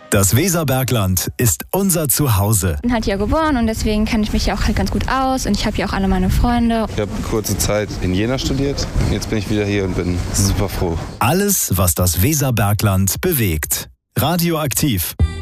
Das Weserbergland ist unser Zuhause. Ich bin halt hier geboren und deswegen kenne ich mich hier auch halt ganz gut aus und ich habe hier auch alle meine Freunde. Ich habe kurze Zeit in Jena studiert. Jetzt bin ich wieder hier und bin super froh. Alles, was das Weserbergland bewegt. Radioaktiv.